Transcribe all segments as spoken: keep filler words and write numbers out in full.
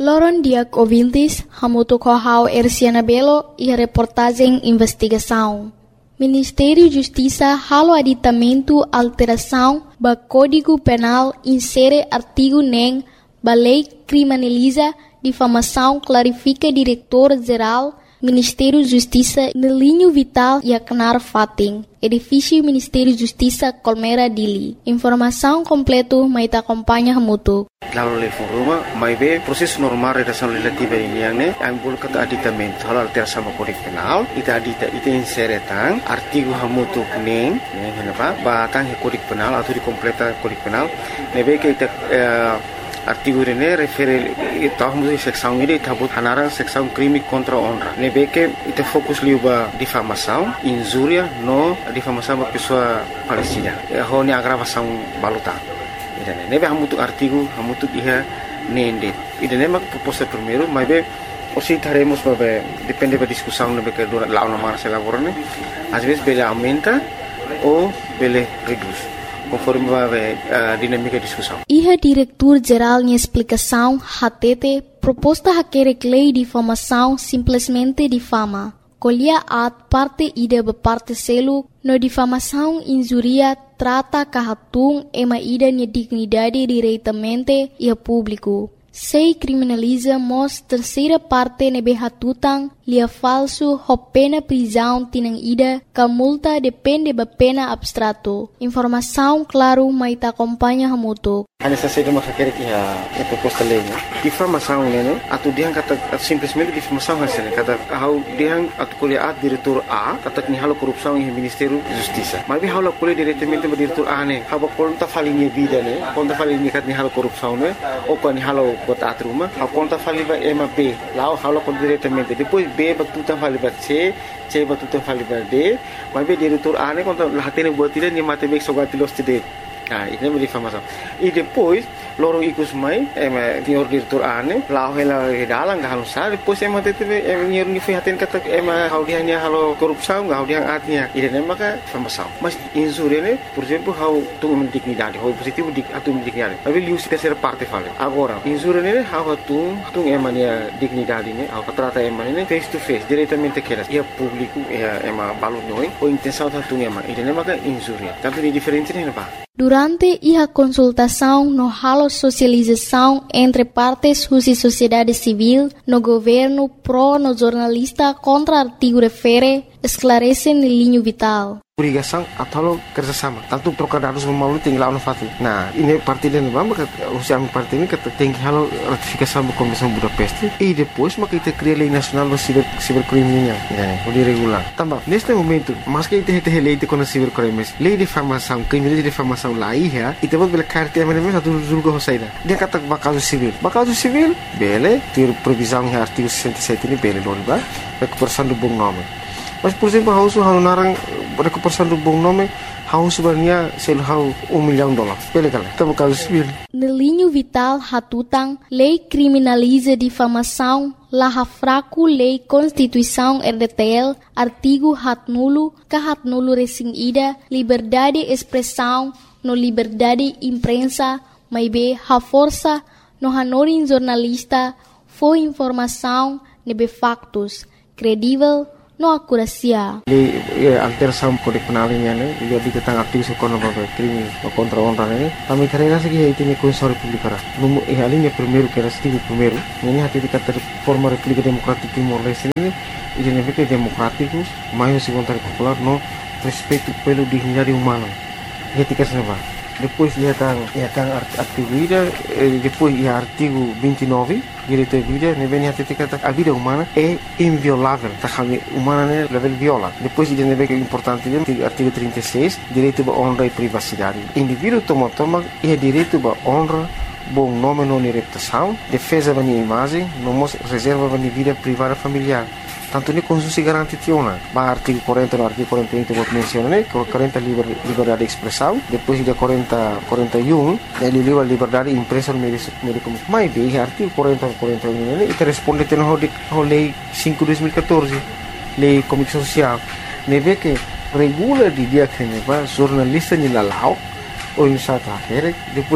Loron Diak ouvintes, hamutu kohau Erciana Belo e a reportagem investigação. Ministério Justiça halo aditamento alteração ba Código Penal insere artigo nem ba lei criminaliza difamação clarifica diretor-geral Ministério Justiça no linho vital e acnar fating. Edifício Ministério Justiça Colmera Dili. Informação completo mai ta acompanha hamutu. Lalu level rumah, mai be proses normal redação legislativa ini yang ne, ambul kata aditamento hal alteração sama Kode Penal, ita adita ita insere tang artigo hamutu neng, neng kenapa? Batang he Kode Penal atau dikompleta Kode Penal, nebe ke ita uh, artigo ini refere tahu mesti seksão ini tabut hanarang seksão crime contra honra. Nebe ke ita fokus liuba difamação, injúria no difamação ba pessoa falecida. Ho ni agravação baluta. Idane nebe hamutuk artigo hamutuk iha nende idane mak proposta primeiro mas be osi taremos babe depende da discussão nebe que dura lá na mara se lavorane às vezes bele aumenta ou bele reduz conforme babe a dinâmica da discussão. Iha diretor geral em explicação hatete proposta haquere lei de difamação simplesmente difama. Colhia at parte ida be parte selo no difamação injuria trata kahatung ema ida ni dignidade diretamente e a público. Sei criminaliza mos terceira parte nebe hatutang lia falso ho pena prisão tinang ida ka multa depende ba pena abstrato. Informação claro mai ta acompanha hamuto. Hanya saja masa kira kia a proposta lei né. Difamação né, atu diang kata simplesmente difamação hasil kata hau diang atu kuliah diretor A kata ni halo korupsão em Ministério Justiça. Mas bi halo kuliah diretamente ba diretor A né, hau konta falinha vida né, konta falinha kat ni halo korupsão né, ou kan ni halo bota atruma, hau konta faliba ema B, lá halo kon diretamente. Depois B ba tutan faliba C, C ba tutan faliba D, mas bi diretor A né konta lahatene buat tidak ni mate bek sogati los tidak. Ah, ini menjadi difamação. E depois, loro ikus mai, ema senhor diretor ane, lau hela dalang gak halus sah. Depois ema tete ema nyer ni fihatin kata ema hau dia nya halo korupsão, gak hau dia atnya. Ide nema ka difamação. Mas insure ne, por exemplo, hau tu dignidade, hau positivo dik atu dignidade. Mas liu se terceira parte fala. Agora, insure ne hau tu tu ema nia dignidade ne, hau trata ema ne face to face, diretamente keras. Ia público, ia ema balu noi, o intenção ta tu ema. Ide nema ka insure. Tanto ni diferente ne ba. Durante a consultação no halo socialização entre partes e sociedade civil, no governo pro no jornalista contra artigo refere, esclarece no linho vital. Obrigação atau kerjasama. Tanto trocar dados malu tinggal no fati. Nah, ini parti dan bamba usia parti ini kata tinggi halo ratifikasi sama Komisi Budapest. E depois maka kita cria lei nasional do cyber cybercriminal, né? O regular. Também neste momento, mas que kita tem lei de contra cybercrimes, lei de difamação, crime de difamação lá ia, e temos bela carta é mesmo satu julgo hosaida. Dia kata bakal civil. Bakal civil, bele, ter previsão em artigo sessenta e sete ini bele dong, ba? Recuperação do bom nome. Mas, por exemplo, hau su hau narang recuperação do bom nome, hau sebenarnya sel hau um milhão de dólares. Pele kala, tamo caso civil. No linho vital hatutang, lei criminaliza difamação, laha fraco lei Constituição R D T L, artigo hat nulo, ka hat nulo resing ida, liberdade expressão, no liberdade imprensa, mai be ha força, no hanorin jornalista, foi informação, nebe factos, credível, no akurasia. Di ya, alteração Kode Penal ini ane, jadi tentang aktivis ekonomi crime contra honra ini. Kami karena segi itu ni Constituição Republicana. Numu eh alinha primeiro que era artigo primeiro. Ini hati di kata forma República Democrática Timor-Leste ini, ini negara democrático, mais segundo popular no respeito pelo dignidade humana. Ketika senapa. Depois ia tang ia tang artigo ida, depois ia artigo vinte e nove, direito à vida, ne vem hati kata a vida humana é inviolável, tá kami humana ne level viola. Depois ida ne vem importante dia artigo trinta e seis, direito à honra e privacidade. Indivíduo toma toma é direito à honra, bom nome não reputação, defesa da minha imagem, não reserva da minha vida privada familiar. Tanto ni konstitusi garanti tiona. Ba artigo quarenta no artigo quarenta e um que vou mencionar, né? quarenta liber, liberdade de expressão, depois de quarenta, quarenta e um, ele liu a liberdade impressa no meio médico. Mas bem, artigo quarenta, quarenta e um, né? E responde tendo a lei cinco de dois mil e quatorze, lei Comissão Social. Ne vê que regula de dia que ne va jornalista ni lalau, ou em sata, depois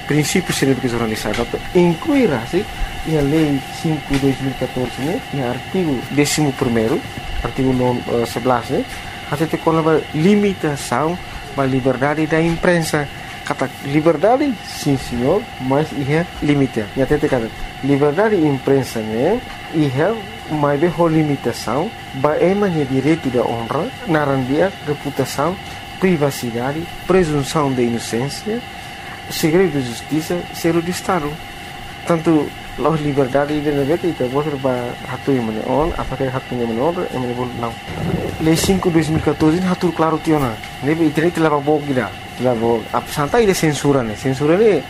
princípios de jornalismo, incluirá se a lei cinco de dois mil e catorze, né, e artigo décimo primeiro, artigo sebelas, né, até te coloca limitação da liberdade da imprensa. Kata liberdade, sim senhor, mas é limite. E até te kata liberdade da imprensa, né, é mais bem limitação, é mais direito da honra, narandia, reputação, privacidade, presunção de inocência, segredo de justiça, segredo de Estado. Tanto a liberdade de negara itu boleh berhatu yang mana on, apakah hatu yang mana on, yang mana boleh não. Lei cinco de dois mil e catorze hatu claro tiona. Nebe internet telah bawa kita, telah bawa. Apa santai dia censura ni, censura ni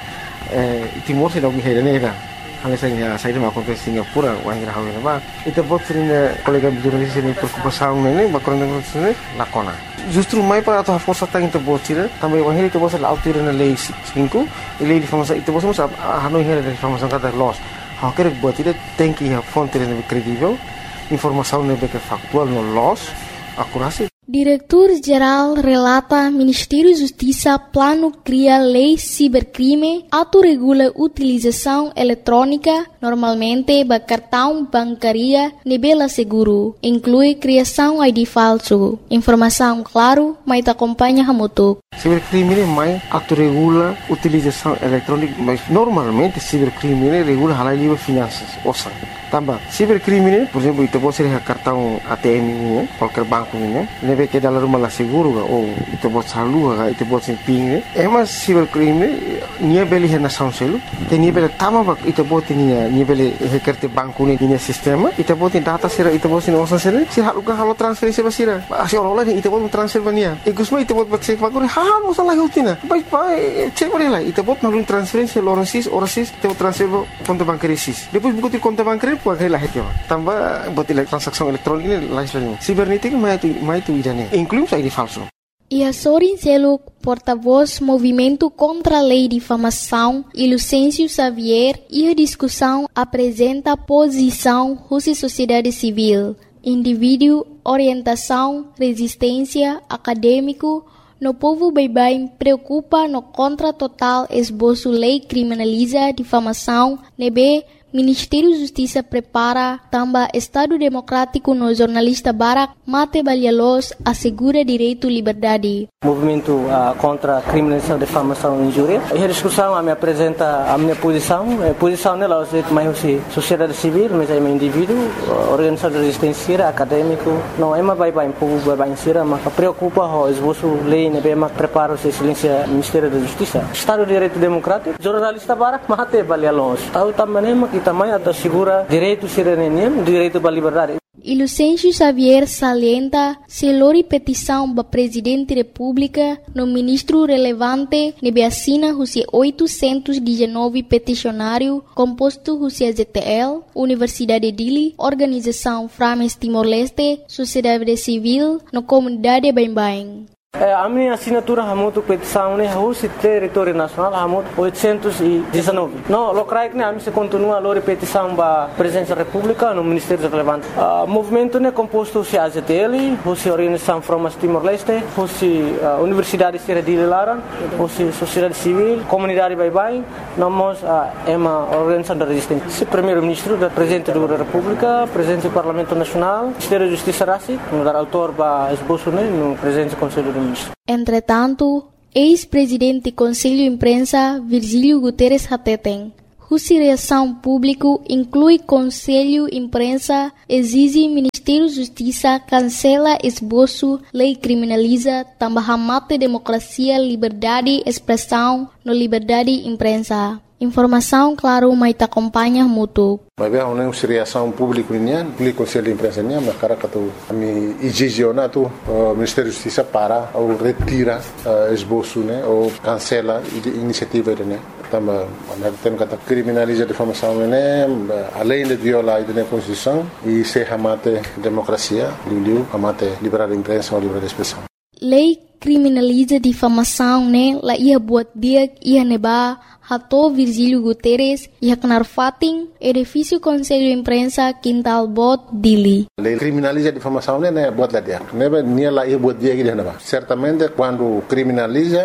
Timor se dah berhenti ni dah. Hanya saya saya dah makan ke Singapura, wang kira hawi nama. Itu buat sering kolega jurnalis ini preocupasi ni, bakuran dengan sini lakona. Justru mai para atau força tang itu buat sih, tambah wang ini itu buat selalu tiru na lei cinco, lei difamasa itu buat semua hanoi hera difamasa kata loss. Hak kerja buat itu tem que a fonte lebih kredibel, informação lebih factual no loss, akurasi. Diretor-Geral relata Ministério da Justiça plano cria lei cibercrime, autorregula utilização eletrônica, normalmente ba cartão bancaria nebela seguro, inclui criação I D falso. Informação claro, mas acompanha hamutuk. Cibercrime mais autorregula utilização eletrônica, mas normalmente cibercrime regula halal livre finanças, osa. Tambah, cibercrime, por exemplo, itu pode ser cartão A T M ini, qualquer banco ini, nebe que dalam rumah lah seguro ga, ou itu pode salur ga, itu pode ser ping. Emas cibercrime, nia beli hena sound selu, te nia beli tama bak, itu pode nia nia beli hekerte banco ini nia sistema, itu pode data sera, itu pode osa sera, si halu ga halu transferensi basira, asi orang lain itu pode transfer bania. Ikusma itu pode baca fakuri, ha masalah hutina, baik baik, cek beri lah, itu pode nalun transferensi orang sis, orang sis, itu transfer konto bancaria sis. Depois buku konto bancaria puak lah itu, tambah buat transaksi elektronik ini lain lain. Cibernética mais itu mais itu idane, inclui I D falso. E a Sorin Seluk, porta-voz Movimento contra a Lei de Difamação, e Lucêncio Xavier, e a discussão apresenta posição Rússia Sociedade Civil, indivíduo, orientação, resistência, acadêmico, no povo bem-bem preocupa no contra total esboço lei criminaliza difamação, nebe Ministério da Justiça prepara também Estado Democrático no jornalista Barak Mate Balialos assegura direito e liberdade. Movimento uh, contra a criminalização, difamação e injúria. E a discussão a me apresenta a minha posição. A posição nela é mais assim, sociedade civil, mas é um indivíduo, organização de resistência, acadêmico. Não é mais bem-bem, povo bem-bem, mas preocupa o esboço lei, né, mas prepara o silêncio Ministério da Justiça. Estado de Direito Democrático, jornalista Barak Mate Balialos. Tahu também que também assegura direito cidadania, direito à liberdade. E Lucêncio Xavier salienta se lori petição para Presidente da República no ministro relevante nebe assina Rússia oitocentos e dezenove peticionário composto Rússia Z T L, Universidade de Dili, Organização Frames Timor-Leste, Sociedade Civil, no comunidade bem-bem. A minha assinatura é muito petição, né? Rússia território nacional é muito oitocentos e dezenove. Não, o que né? A minha continua a lore petição para a Presidência da República no Ministério Relevante. O movimento é composto de A Z T L, Rússia Organização Frames Timor-Leste, Rússia Universidade de Dili Laran, Rússia Sociedade Civil, Comunidade Bye-Bye, nós é uma organização de resistência. O Primeiro-Ministro, o Presidente da República, Presidente do Parlamento Nacional, Ministério da Justiça Rassi, o autor para esboço, né? No Presidente do Conselho do Entretanto, ex-presidente do Conselho de Imprensa, Virgílio Guterres Hateten, Rússia Reação Público inclui Conselho de Imprensa, exige Ministério da Justiça, cancela esboço, lei criminaliza, também mata democracia, liberdade, expressão, no liberdade de imprensa. Informação, claro, mas te acompanha muito. Mas bem, a Rússia Reação Público nian, o Conselho de Imprensa nian, mas cara que tu, a mim exige tu, o Ministério da Justiça para ou retira esboço, né, ou cancela a iniciativa né. Também, nós temos que criminalizar a difamação, né, além de violar a Constituição e se amate democracia, liu amate liberdade de imprensa ou liberdade de expressão. Lei criminaliza difamação, né, la ia buat dia ia neba Hato Virgílio Guterres ia kenar fating edifício Conselho de Imprensa Quintal Bot Dili. Lei criminaliza a difamação, né, buat lá dia. Neba nia lá ia buat dia que dia neba. Certamente quando criminaliza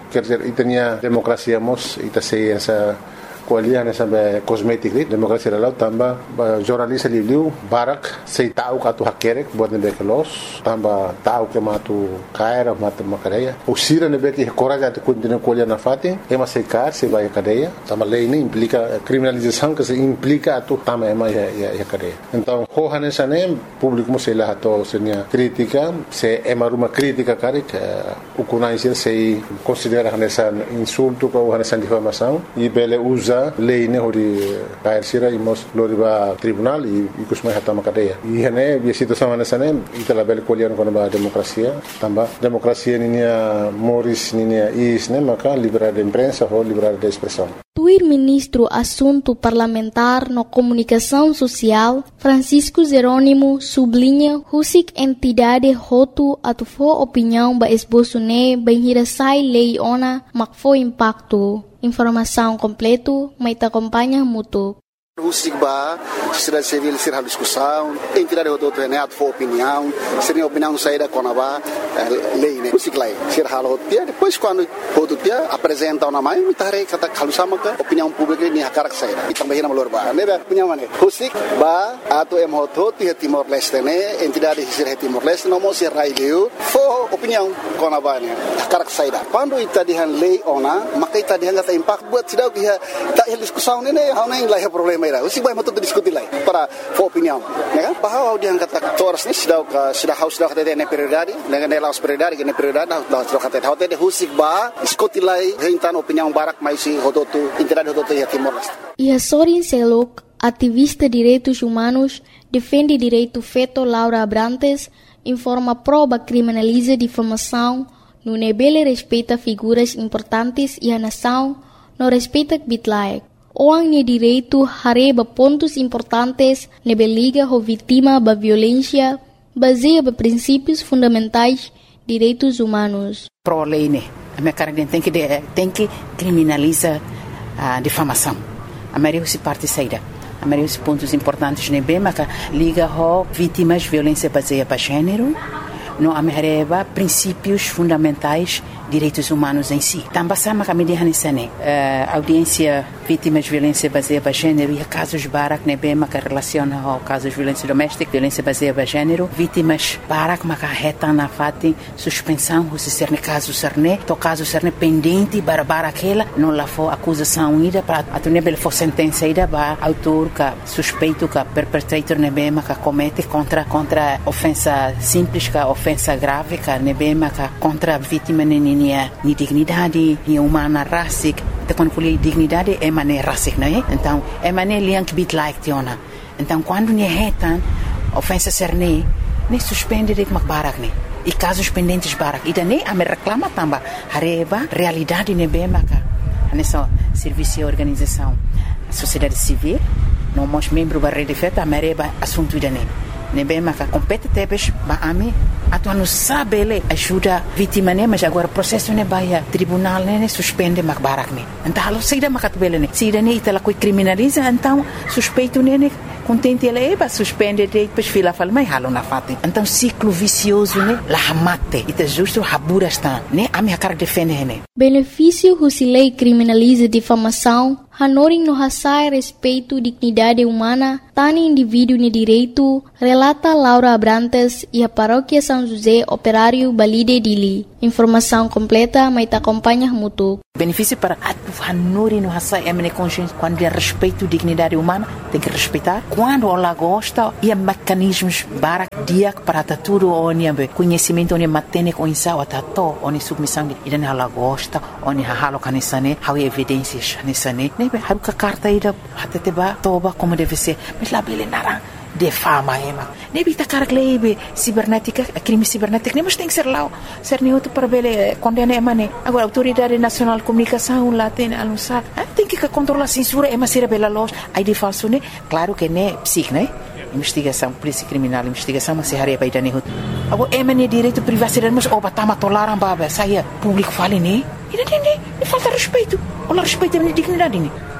quer dizer, e tinha democracia mos, e tá sei essa kualian sampai kosmetik ni demokrasi lalau tambah jurnalis liu barak sei tahu katu hakerek buat nebe kelos tambah tahu ke matu kaira matu makadeia usira nebe que coraja tu continua kualian na fati ema sei kar sei vai cadeia tambah lei ni implica criminalização que se implica tu tambah ema ya ya cadeia então hohane sane público sei lá to senia crítica se ema uma crítica karek o kunai sei considera nessa insulto ou nessa difamação e bele usa lei ne hori kair sira imos loriba tribunal e kusmai hatama cadeia e hene bi situação nessa ne itala bele kolian kono ba democracia tamba democracia ninia moris ninia is ne maka liberdade de imprensa ou liberdade de expressão. Tuir ministro Assunto Parlamentar no Comunicação Social, Francisco Jerônimo, sublinha husik entidade hotu atufo opinião ba esboço ne banhirasai lei ona makfo impacto. Informação completo, mas te acompanha mútuo. Husik ba, sociedade civil ser a discussão, entidade rodoto né, for opinião, seria opinião saída com a ba lei né, husik lei, ser halo dia depois quando rodo dia apresenta uma mãe, me tarei kata kalau sama ke opinião pública ni hakarak saída, e também na malor ba, né, opinião mana, husik ba atau em rodo dia Timor Leste né, entidade ser Timor Leste não mo ser raileu, for opinião com a ba né, hakarak saída. Quando ita dihan lei ona, maka ita dihan kata impact buat sidau dia tak diskusão né, hau nem lah problema Usik baik betul diskusi lagi para for opinião, né? Bahwa dia kata toras ni sudah sudah haus sudah kata dia prioridade, dengan dia laus prioridade, dengan prioridade dah sudah kata dia dia husik bah diskusi lagi hentan opinião barak mais si hodotu entidade hodotu ya Timor Leste. E a Sorin Selok, ativista direitos humanos, defende direito feto Laura Abrantes, informa prova criminaliza difamação, no nebele respeita figuras importantes e a nação, no respeita bitlaek. Orang ni direito hareba pontos importantes nebe liga ho vítima ba violência baseia ba princípios fundamentais direitos humanos. Pro lei né, a minha cara tem que tem que criminalizar a difamação. A maioria se parte saída. A maioria dos pontos importantes nebe mas liga ho vítimas violência baseia ba gênero. No amereba princípios fundamentais direitos humanos em si. Também sama kami di hanisane uh, audiência vítimas de violência baseada em gênero e casos barak nebe maka relaciona ao casos de violência doméstica, violência baseada em gênero, vítimas barak maka reta na fati suspensão se ser caso serne, to caso serne pendente para aquela não lá for acusação ida para atunebel for sentença ida ba autor ka suspeito ka perpetrator nebe maka comete contra contra ofensa simples ka ofensa grave ka nebe maka contra vítima nini ni dignidade, ni humana rasik, te quando fui dignidade é mané rasik, não é? Então é mané liank bit like tiona. Então quando ni retan ofensa serne, ni suspende de makbarak ni. E casos pendentes barak. E daí a me reclama tamba hareba realidade ne bema ka. Nessa serviço e organização, sociedade civil, não mos membro da rede feta, a mereba assunto daí. Ne bema ka compete tebes ba ami atu não sabe ele ajuda vítima né mas agora processo né baia tribunal né suspende makbarak né então halo saída makatbele né saída né itala coi criminaliza então suspeito né contente ele é suspende depois fila fala mas halo na fati então ciclo vicioso né la mate ita justo habura está né a minha cara defende né benefício husilei criminaliza difamação hanoring no hasai respeito dignidade humana tani indivíduo ne direito relata Laura Abrantes e a paróquia São José Operário Balide Dili. Informação completa, mas te acompanha mútuo. Benefício para a hanori no hasai é minha consciência quando é respeito dignidade humana tem que respeitar quando ela gosta e mecanismos para dia para tudo onde conhecimento onde matene com insau atato onde submissão e dan ela gosta onde halo kanisane how evidências kanisane nebe haruka carta ida hateteba toba como deve ser mas lá bele nara de fama ema nebe ta carglebe cibernética crime cibernético nem mas tem que ser lá ser nem outro para bele condena emane agora autoridade nacional de comunicação lá tem anunciar tem que controlar censura ema ser bela loja aí de falso né claro que né psic né investigação polícia criminal investigação mas se hareba ida né agora emane direito privacidade mas oba tama tolaram baba saia público fale né e não tem nem falta respeito ou respeito a minha dignidade né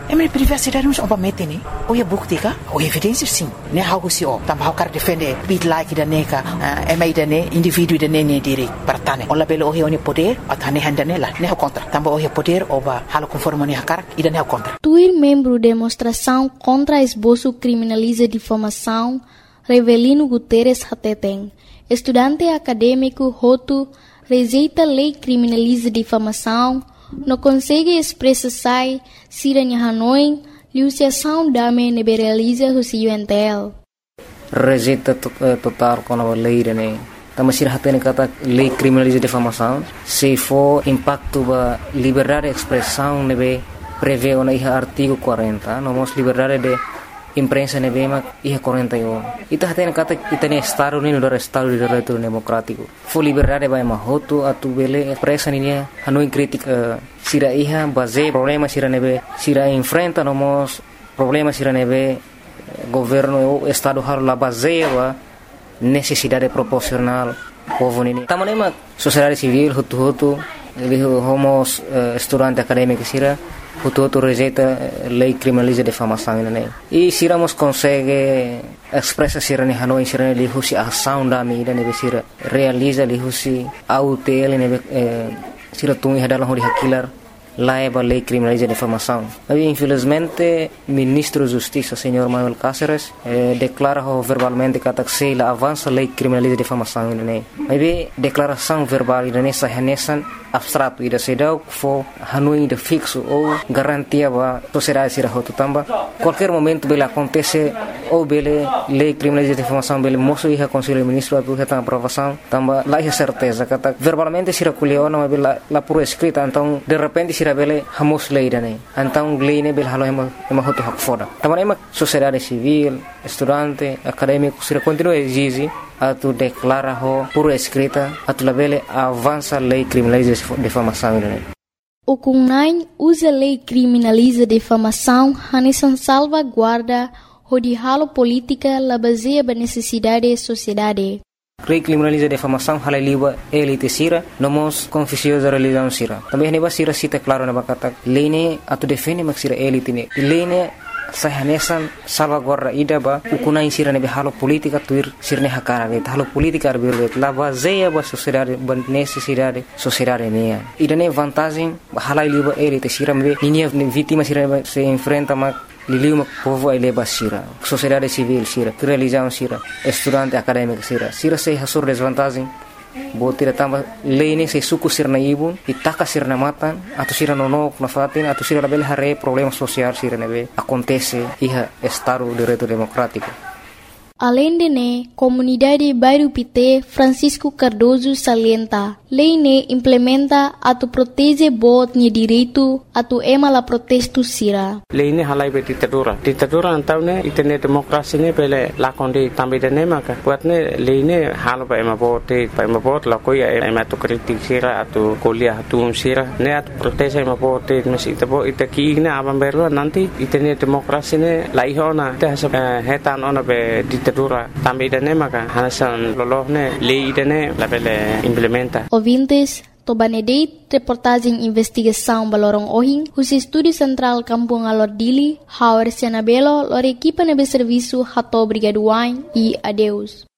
é minha privacidade não oba mete né ou é bukti ka ou evidência sim né algo se o também o cara defende bit like da neca é mais da né indivíduo da né né direito para tane ou labelo o é poder atane handa né lá né o contra também o é poder oba halo conforme né cara e da né o contra Tuir membro demonstração contra esboço criminaliza difamação Revelino Guterres Hateteng estudante acadêmico Hotu rejeita lei criminaliza difamação não consegue expressar siranya Hanoi liusiação dame neberaliza o C U N T L rejeita total com a lei né também sira hatene kata lei criminaliza difamação se for impacto ba liberdade de expressão nebe prevê o na artigo quarenta não mos liberdade de imprensa nebe ma iha quarenta e um ita hatene kata itane estado ni no estado de direito democrático for liberdade ba ma hotu atu bele expressa ni Hanoi crítica sira iha base problema sira nebe sira enfrenta no mos problema sira nebe governo o estado har la base wa necessidade proporcional povo ni tamane ma sociedade civil hotu hotu ele homos uh, estudante acadêmico sira hotu hotu rejeita lei criminaliza difamação né e sira mos consegue expressa sira ni Hanoi sira ni husi ação da mídia ne sira realiza li husi autel ne sira tungi hadalah hori hakilar laiba lei criminaliza difamação. Mas infelizmente ministro da Justiça, senhor Manuel Cáceres, eh, declara verbalmente que se la avança lei criminaliza difamação né. Mas declaração verbal né sahanesan abstrato ida sedau fo Hanoi de fixo ou garantia ba sociedade sira hotu tamba qualquer momento bela acontece ou bele lei criminaliza difamação bele moço iha conselho ministro atu heta aprovação tamba lá é certeza que verbalmente sira kuliona mas bela la pura escrita então de repente sira bele hamos lei dane então lei ne bele halo ema hotu hak foda tamba ema sociedade civil estudante acadêmico sira continua exige atu declara ho pura escrita atu labele avança lei criminaliza difamação né. O Kunai usa lei criminaliza difamação hanesan salvaguarda hodi halo política la baseia ba necessidade sociedade. Lei criminaliza difamação halaliwa elite sira nomos confusiosa religião sira. Também neba sira cita claro na bakata lei ne atu defende mak sira elite ne. Lei ne sahanesan salvaguarda ida ba ukuna insira nebe halo politika tuir sirne hakara be halo politika arbirbe la baseia ba sociedade ba necessidade sociedade ne ida ne vantagem halai liba elite sira me ninia vítima sira se enfrenta ma liliu povo ai leba sira sociedade civil sira religião sira estudante acadêmico sira sira se hasur desvantagem botira tamba lei se suku sirna ibu itaka sirna matan atau sira nonok na fatin atau sira label hare problema social sira nebe acontece iha estado de direito democrático. Além de ne, comunidade Bairro Pité Francisco Cardoso salienta, lei ne implementa atu protege bot ni direito atu ema la protesto sira. Lei ne halai be ditadura. Ditadura antau ne itene demokrasi ne pele lakondi tambi de ne maka. Buat ne lei ne halo ba ema bot ba ema bot la koi ema tu kritik sira atu kuliah atu sira ne atu protege ema bot mesi tabo itaki ne abam berlo nanti itene demokrasi ne laihona te hetan ona be ditadura tambi dane maka hanasan lolohne lei dane labele implementa. Ouvintes, Tobanedeit, reportagem investigação balorong ohing, os estúdio central Kampung Alordili, Hauer Sianabelo, lor equipa nebe serviço Hato Brigaduain e adeus.